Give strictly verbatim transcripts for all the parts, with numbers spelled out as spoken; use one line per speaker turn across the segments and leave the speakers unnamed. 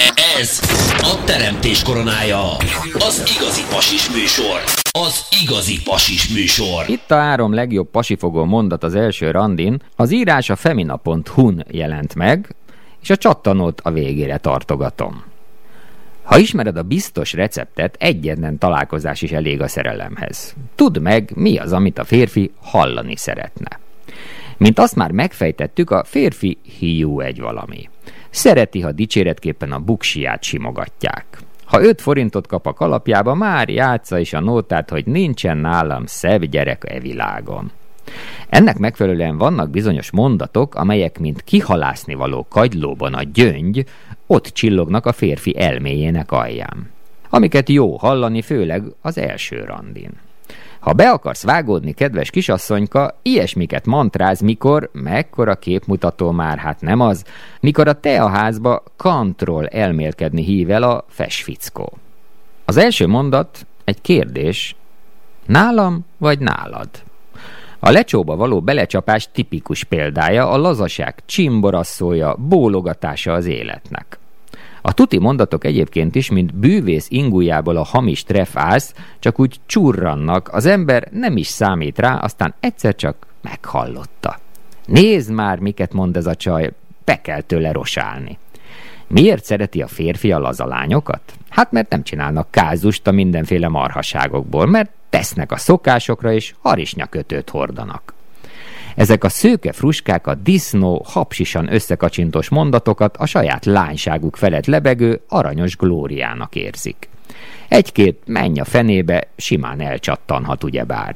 Ez a teremtés koronája. Az igazi pasis műsor. Az igazi pasis műsor.
Itt a három legjobb pasifogó mondat az első randin. Az írás a femina pont hu-n jelent meg, és a csattanót a végére tartogatom. Ha ismered a biztos receptet, egyetlen találkozás is elég a szerelemhez. Tudd meg, mi az, amit a férfi hallani szeretne. Mint azt már megfejtettük, a férfi hiú egy valami. Szereti, ha dicséretképpen a buksiját simogatják. Ha öt forintot kap a kalapjába, már játsza is a nótát, hogy nincsen nálam szebb gyerek e világon. Ennek megfelelően vannak bizonyos mondatok, amelyek, mint kihalászni való kagylóban a gyöngy, ott csillognak a férfi elméjének alján. Amiket jó hallani, főleg az első randin. Ha be akarsz vágódni, kedves kisasszonyka, ilyesmiket mantráz, mikor, mekkora képmutató már, hát nem az, mikor a teaházba kantról elmélkedni hív el a fesfickó. Az első mondat egy kérdés: nálam vagy nálad? A lecsóba való belecsapás tipikus példája, a lazaság csimborasszója, bólogatása az életnek. A tuti mondatok egyébként is, mint bűvész ingújából a hamis trefász, csak úgy csurrannak, az ember nem is számít rá, aztán egyszer csak meghallotta. Nézd már, miket mond ez a csaj, be kell tőle rosálni. Miért szereti a férfi a lazalányokat? Hát mert nem csinálnak kázust a mindenféle marhaságokból, mert tesznek a szokásokra és harisnyakötőt hordanak. Ezek a szőke fruskák a disznó, hapsisan összekacsintós mondatokat a saját lányságuk felett lebegő aranyos glóriának érzik. Egy-két menj a fenébe simán elcsattanhat ugyebár.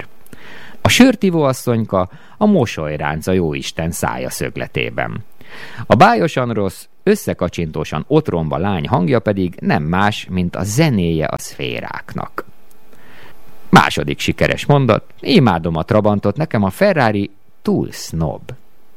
A sörtívó asszonyka a mosolyránc a jóisten szája szögletében. A bájosan rossz, összekacsintósan otromba lány hangja pedig nem más, mint a zenéje a szféráknak. Második sikeres mondat: imádom a Trabantot, nekem a Ferrari túl sznob.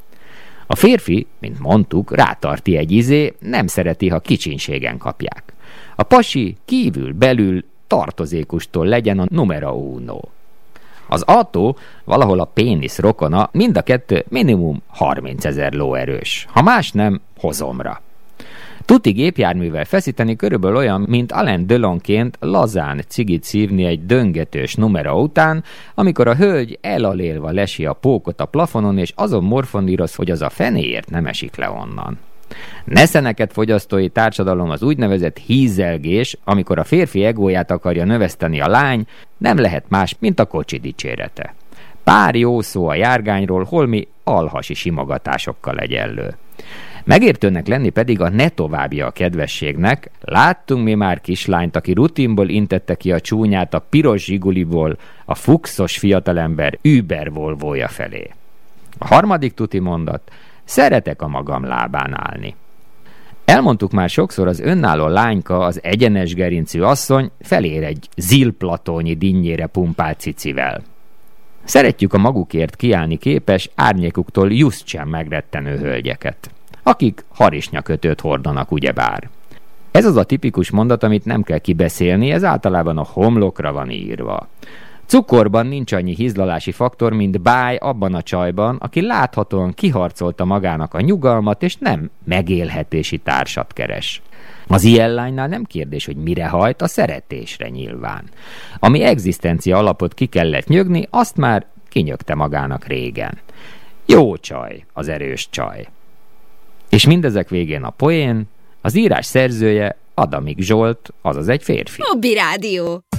A férfi, mint mondtuk, rátarti egy izé, nem szereti, ha kicsinségen kapják. A pasi kívül-belül tartozékustól legyen a numero uno. Az autó, valahol a pénisz rokona, mind a kettő minimum harmincezer lóerős. Ha más nem, hozomra. Tuti gépjárművel feszíteni körülbelül olyan, mint Alain Delonként lazán cigit szívni egy döngetős numera után, amikor a hölgy elalélva lesi a pókot a plafonon, és azon morfondíroz, hogy az a fenéért nem esik le onnan. Neszeneket fogyasztói társadalom az úgynevezett hízelgés, amikor a férfi egóját akarja növeszteni a lány, nem lehet más, mint a kocsi dicsérete. Pár jó szó a járgányról, holmi alhasi simogatásokkal egyenlő. Megértőnek lenni pedig a ne továbbja a kedvességnek. Láttunk mi már kislányt, aki rutinból intette ki a csúnyát a piros zsiguliból a fuxos fiatalember Uber Volvoja felé. A harmadik tuti mondat: szeretek a magam lábán állni. Elmondtuk már sokszor, az önálló lányka, az egyenes gerincű asszony felér egy zilplatónyi dinnyére pumpált cicivel. Szeretjük a magukért kiállni képes, árnyékuktól just sem megrettenő hölgyeket, akik harisnyakötőt hordanak ugyebár. Ez az a tipikus mondat, amit nem kell kibeszélni, ez általában a homlokra van írva. Cukorban nincs annyi hizlalási faktor, mint báj abban a csajban, aki láthatóan kiharcolta magának a nyugalmat, és nem megélhetési társat keres. Az ilyen lánynál nem kérdés, hogy mire hajt, a szeretésre nyilván. Ami egzisztencia alapot ki kellett nyögni, azt már kinyögte magának régen. Jó csaj, az erős csaj. És mindezek végén a poén, az írás szerzője Adamik Zsolt, azaz egy férfi.
Hobby Rádió.